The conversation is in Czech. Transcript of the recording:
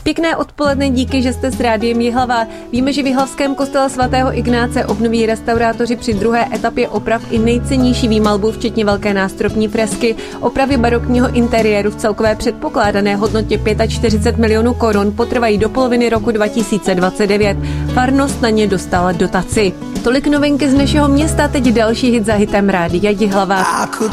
Pěkné odpoledne, díky, že jste s Rádiem Jihlava. Víme, že v jihlavském kostele svatého Ignáce obnoví restaurátoři při druhé etapě oprav i nejcennější výmalbu, včetně velké nástropní fresky. Opravy barokního interiéru v celkové předpokládané hodnotě 45 milionů korun potrvají do poloviny roku 2029. Farnost na ně dostala dotaci. Tolik novinky z našeho města, teď další hit za hitem Rádia Jihlava.